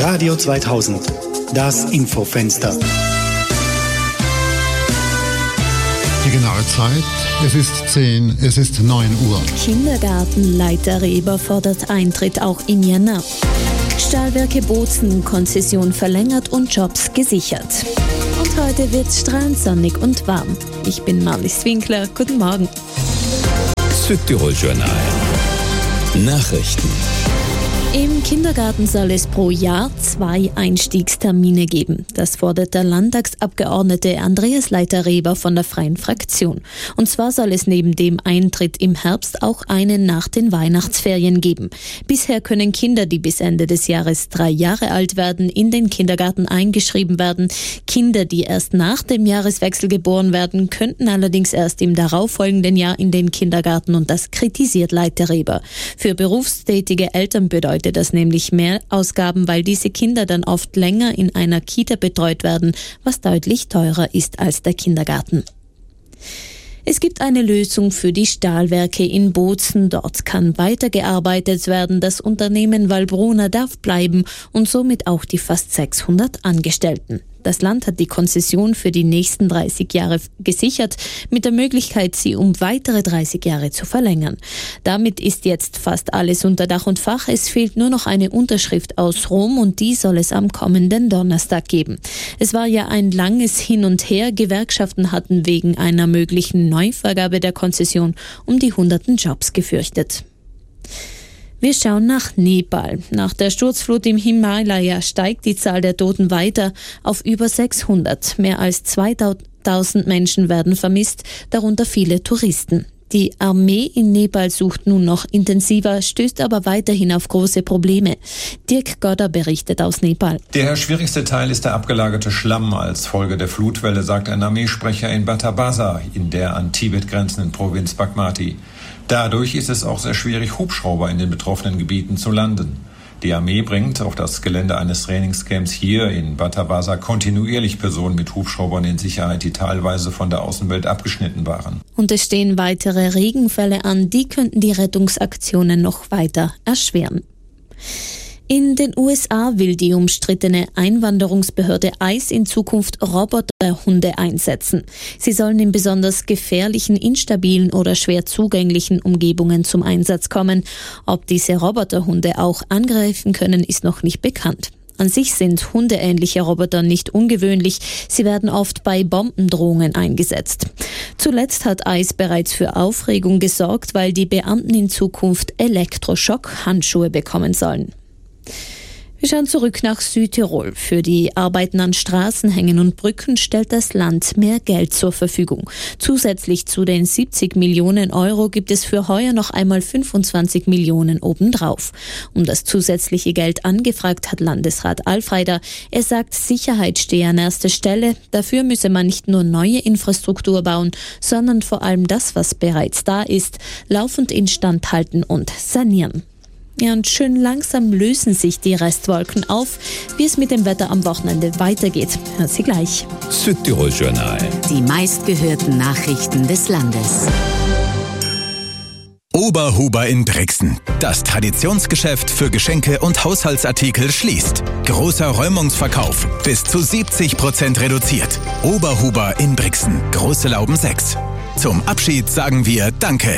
Radio 2000, das Infofenster. Die genaue Zeit, es ist 9 Uhr. Kindergartenleiter Reber fordert Eintritt auch im Jänner. Stahlwerke Bozen, Konzession verlängert und Jobs gesichert. Und heute wird's strahlend sonnig und warm. Ich bin Marlies Winkler, guten Morgen. Südtirol-Journal. Nachrichten. Im Kindergarten soll es pro Jahr 2 Einstiegstermine geben. Das fordert der Landtagsabgeordnete Andreas Leiter-Reber von der Freien Fraktion. Und zwar soll es neben dem Eintritt im Herbst auch einen nach den Weihnachtsferien geben. Bisher können Kinder, die bis Ende des Jahres 3 Jahre alt werden, in den Kindergarten eingeschrieben werden. Kinder, die erst nach dem Jahreswechsel geboren werden, könnten allerdings erst im darauffolgenden Jahr in den Kindergarten, und das kritisiert Leiter-Reber. Für berufstätige Eltern bedeutet das nämlich mehr Ausgaben, weil diese Kinder dann oft länger in einer Kita betreut werden, was deutlich teurer ist als der Kindergarten. Es gibt eine Lösung für die Stahlwerke in Bozen. Dort kann weitergearbeitet werden. Das Unternehmen Wallbrunner darf bleiben und somit auch die fast 600 Angestellten. Das Land hat die Konzession für die nächsten 30 Jahre gesichert, mit der Möglichkeit, sie um weitere 30 Jahre zu verlängern. Damit ist jetzt fast alles unter Dach und Fach. Es fehlt nur noch eine Unterschrift aus Rom, und die soll es am kommenden Donnerstag geben. Es war ja ein langes Hin und Her. Gewerkschaften hatten wegen einer möglichen Neuvergabe der Konzession um die hunderten Jobs gefürchtet. Wir schauen nach Nepal. Nach der Sturzflut im Himalaya steigt die Zahl der Toten weiter auf über 600. Mehr als 2000 Menschen werden vermisst, darunter viele Touristen. Die Armee in Nepal sucht nun noch intensiver, stößt aber weiterhin auf große Probleme. Dirk Godder berichtet aus Nepal. Der schwierigste Teil ist der abgelagerte Schlamm als Folge der Flutwelle, sagt ein Armeesprecher in Batabasa, in der an Tibet grenzenden Provinz Bagmati. Dadurch ist es auch sehr schwierig, Hubschrauber in den betroffenen Gebieten zu landen. Die Armee bringt auf das Gelände eines Trainingscamps hier in Batabasa kontinuierlich Personen mit Hubschraubern in Sicherheit, die teilweise von der Außenwelt abgeschnitten waren. Und es stehen weitere Regenfälle an, die könnten die Rettungsaktionen noch weiter erschweren. In den USA will die umstrittene Einwanderungsbehörde ICE in Zukunft Roboterhunde einsetzen. Sie sollen in besonders gefährlichen, instabilen oder schwer zugänglichen Umgebungen zum Einsatz kommen. Ob diese Roboterhunde auch angreifen können, ist noch nicht bekannt. An sich sind hundeähnliche Roboter nicht ungewöhnlich. Sie werden oft bei Bombendrohungen eingesetzt. Zuletzt hat ICE bereits für Aufregung gesorgt, weil die Beamten in Zukunft Elektroschock-Handschuhe bekommen sollen. Wir schauen zurück nach Südtirol. Für die Arbeiten an Straßenhängen und Brücken stellt das Land mehr Geld zur Verfügung. Zusätzlich zu den 70 Millionen Euro gibt es für heuer noch einmal 25 Millionen obendrauf. Um das zusätzliche Geld angefragt hat Landesrat Alfreider. Er sagt, Sicherheit stehe an erster Stelle. Dafür müsse man nicht nur neue Infrastruktur bauen, sondern vor allem das, was bereits da ist, laufend instand halten und sanieren. Ja, und schön langsam lösen sich die Restwolken auf. Wie es mit dem Wetter am Wochenende weitergeht, hört Sie gleich. Südtirol-Journal. Die meistgehörten Nachrichten des Landes. Oberhuber in Brixen. Das Traditionsgeschäft für Geschenke und Haushaltsartikel schließt. Großer Räumungsverkauf. Bis zu 70% reduziert. Oberhuber in Brixen. Große Lauben 6. Zum Abschied sagen wir Danke.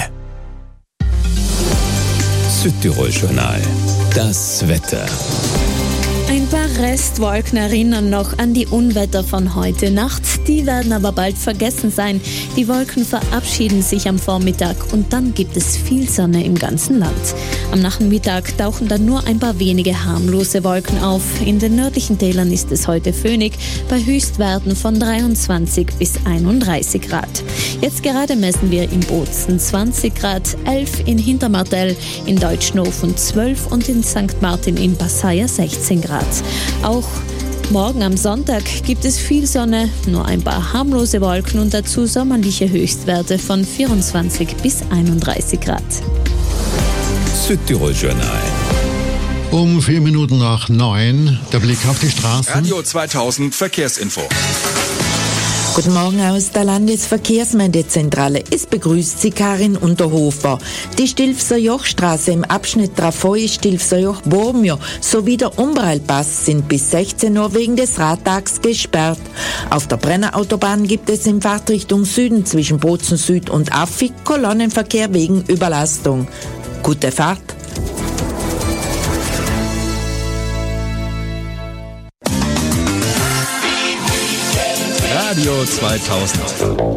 Südtirol-Journal. Das Wetter. Ein paar Restwolken erinnern noch an die Unwetter von heute Nacht. Die werden aber bald vergessen sein. Die Wolken verabschieden sich am Vormittag und dann gibt es viel Sonne im ganzen Land. Am Nachmittag tauchen dann nur ein paar wenige harmlose Wolken auf. In den nördlichen Tälern ist es heute föhnig, bei Höchstwerten von 23 bis 31 Grad. Jetzt gerade messen wir in Bozen 20 Grad, 11 in Hintermartell, in Deutschnofen 12 und in St. Martin in Passaia 16 Grad. Auch morgen am Sonntag gibt es viel Sonne, nur ein paar harmlose Wolken und dazu sommerliche Höchstwerte von 24 bis 31 Grad. Südtirol-Journal. Um 4 Minuten nach 9, der Blick auf die Straßen. Radio 2000 Verkehrsinfo. Guten Morgen aus der Landesverkehrsmeldezentrale. Es begrüßt Sie Karin Unterhofer. Die Stilfser Jochstraße im Abschnitt Trafoi-Stilfser Joch-Bormio sowie der Umbrailpass sind bis 16 Uhr wegen des Radtags gesperrt. Auf der Brennerautobahn gibt es in Fahrtrichtung Süden zwischen Bozen Süd und Affi Kolonnenverkehr wegen Überlastung. Gute Fahrt! Radio 2000.